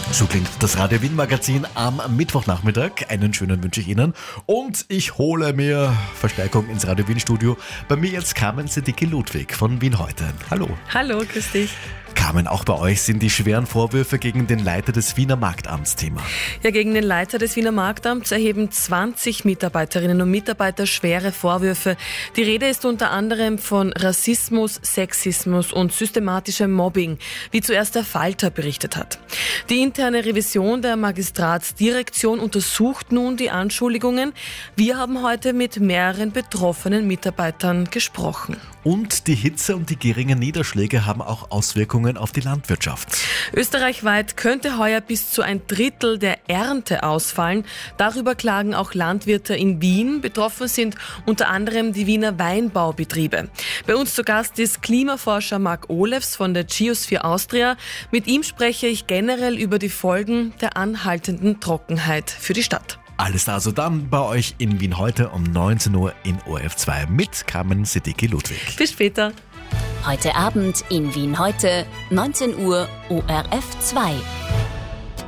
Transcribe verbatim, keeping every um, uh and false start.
So klingt das Radio Wien Magazin am Mittwochnachmittag. Einen schönen wünsche ich Ihnen. Und ich hole mir Verstärkung ins Radio Wien Studio. Bei mir jetzt Carmen Sedicki-Ludwig von Wien heute. Hallo. Hallo, grüß dich. Carmen, auch bei euch sind die schweren Vorwürfe gegen den Leiter des Wiener Marktamts Thema. Ja, gegen den Leiter des Wiener Marktamts erheben zwanzig Mitarbeiterinnen und Mitarbeiter schwere Vorwürfe. Die Rede ist unter anderem von Rassismus, Sexismus und systematischem Mobbing, wie zuerst der Falter berichtet hat. Die interne Revision der Magistratsdirektion untersucht nun die Anschuldigungen. Wir haben heute mit mehreren betroffenen Mitarbeitern gesprochen. Und die Hitze und die geringen Niederschläge haben auch Auswirkungen auf die Landwirtschaft. Österreichweit könnte heuer bis zu ein Drittel der Ernte ausfallen. Darüber klagen auch Landwirte in Wien. Betroffen sind unter anderem die Wiener Weinbaubetriebe. Bei uns zu Gast ist Klimaforscher Marc Olefs von der Geosphere Austria. Mit ihm spreche ich generell über die Folgen der anhaltenden Trockenheit für die Stadt. Alles also dann bei euch in Wien heute um neunzehn Uhr in O R F zwei mit Carmen Sedicki-Ludwig. Bis später. Heute Abend in Wien heute, neunzehn Uhr, O R F zwei.